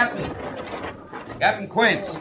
Captain! Captain Quince!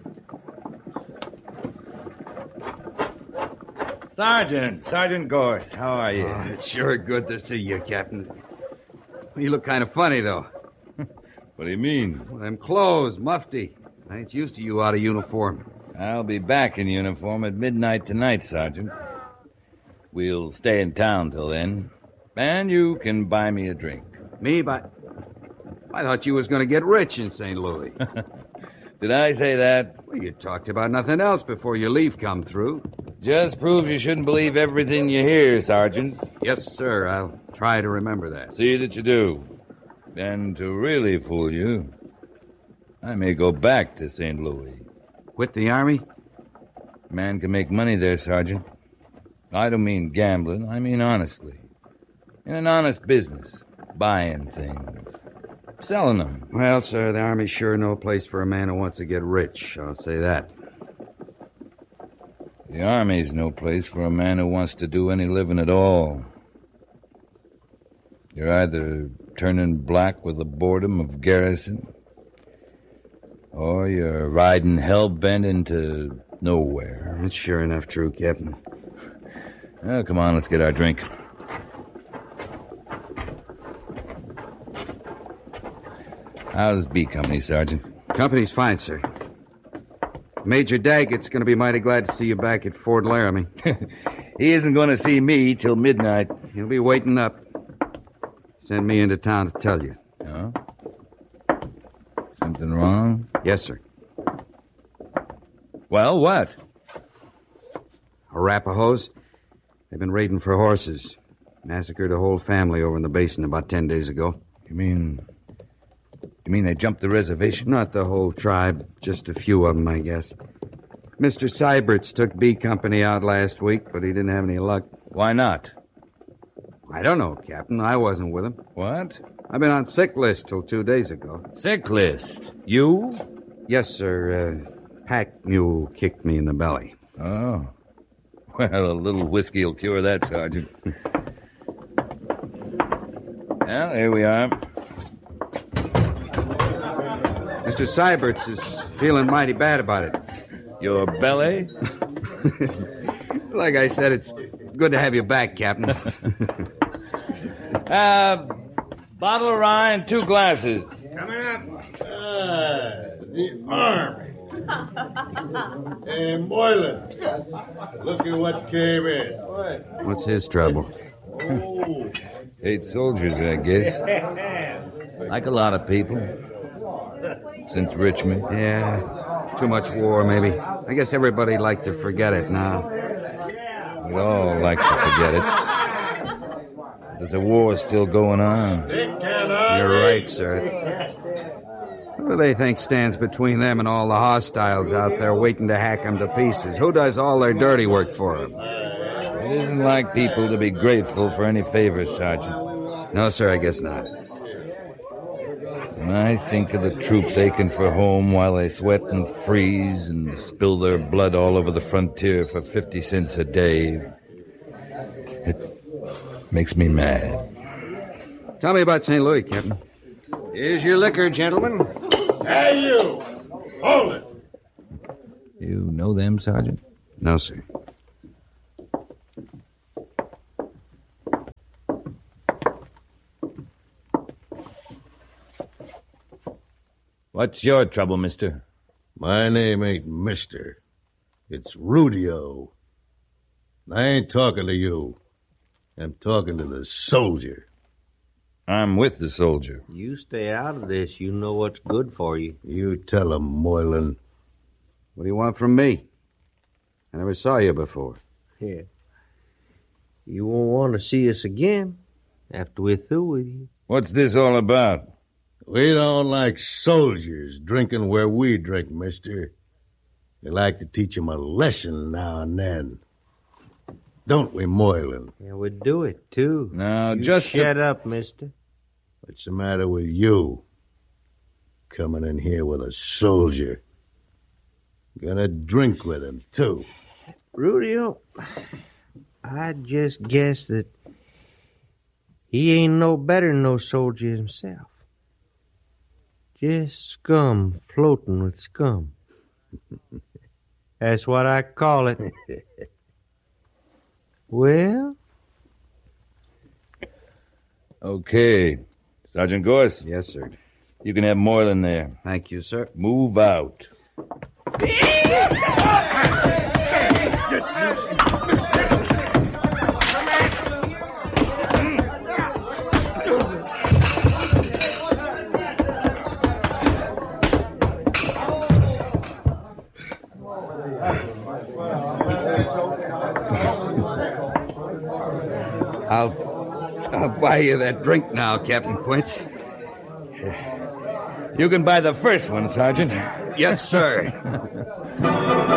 Sergeant Gorse, how are you? Oh, it's sure good to see you, Captain. You look kind of funny, though. What do you mean? Well, them clothes, mufti. I ain't used to you out of uniform. I'll be back in uniform at midnight tonight, Sergeant. We'll stay in town till then, and you can buy me a drink. Me? I thought you was going to get rich in St. Louis. Did I say that? Well, you talked about nothing else before your leave come through. Just proves you shouldn't believe everything you hear, Sergeant. Yes, sir. I'll try to remember that. See that you do. And to really fool you, I may go back to St. Louis. Quit the Army? Man can make money there, Sergeant. I don't mean gambling. I mean honestly. In an honest business. Buying things. Selling them. Well, sir, the Army's sure no place for a man who wants to get rich. I'll say that. The Army's no place for a man who wants to do any living at all. You're either turning black with the boredom of garrison, or you're riding hell-bent into nowhere. That's sure enough true, Captain. Well, come on, let's get our drink. How's B Company, Sergeant? Company's fine, sir. Major Daggett's going to be mighty glad to see you back at Fort Laramie. He isn't going to see me till midnight. He'll be waiting up. Send me into town to tell you. Oh? Something wrong? Yes, sir. Well, what? Arapahoes. They've been raiding for horses. Massacred a whole family over in the basin about 10 days ago. You mean they jumped the reservation? Not the whole tribe, just a few of them, I guess. Mr. Syberts took B Company out last week, but he didn't have any luck. Why not? I don't know, Captain. I wasn't with him. What? I've been on sick list till 2 days ago. Sick list? You? Yes, sir. Pack mule kicked me in the belly. Oh. Well, a little whiskey will cure that, Sergeant. Well, here we are. Mr. Syberts is feeling mighty bad about it. Your belly? Like I said, it's good to have you back, Captain. Bottle of rye and 2 glasses. Coming up. The Army. Hey, Moylan. Look at what came in. What's his trouble? Oh. 8 soldiers, I guess. Like a lot of people. Since Richmond. Yeah, too much war, maybe. I guess everybody'd like to forget it now. We'd all like to forget it. There's a war still going on. You're right, sir. Who do they think stands between them and all the hostiles out there waiting to hack them to pieces? Who does all their dirty work for them? It isn't like people to be grateful for any favors, Sergeant. No, sir, I guess not. When I think of the troops aching for home while they sweat and freeze and spill their blood all over the frontier for 50 cents a day, it makes me mad. Tell me about St. Louis, Captain. Here's your liquor, gentlemen. Hey, you! Hold it! You know them, Sergeant? No, sir. What's your trouble, mister? My name ain't Mister. It's Rudio. I ain't talking to you. I'm talking to the soldier. I'm with the soldier. You stay out of this. You know what's good for you. You tell him, Moylan. What do you want from me? I never saw you before. Yeah. You won't want to see us again after we're through with you. What's this all about? We don't like soldiers drinking where we drink, mister. We like to teach 'em a lesson now and then. Don't we, Moylan? Yeah, we do it, too. Now, You just shut up, mister. What's the matter with you? Coming in here with a soldier. Gonna drink with him, too. Rudio, I just guess that he ain't no better than no soldier himself. Just scum floating with scum. That's what I call it. Well? Okay. Sergeant Gorse, Yes, sir. you can have Moylan there. Thank you, sir. Move out. I'll buy you that drink now, Captain Quince. You can buy the first one, Sergeant. Yes, sir.